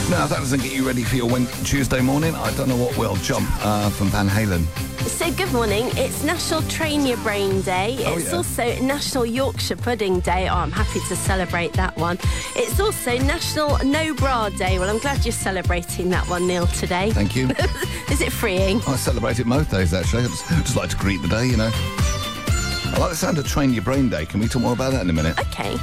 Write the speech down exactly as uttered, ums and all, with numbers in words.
Now, if that doesn't get you ready for your Wednesday, Tuesday morning, I don't know what will. Jump uh, from Van Halen. So, good morning. It's National Train Your Brain Day. Oh, It's yeah. also National Yorkshire Pudding Day. Oh, I'm happy to celebrate that one. It's also National No Bra Day. Well, I'm glad you're celebrating that one, Neil, today. Thank you. Is it freeing? I celebrate it most days, actually. I just, just like to greet the day, you know. I like the sound of Train Your Brain Day. Can we talk more about that in a minute? Okay.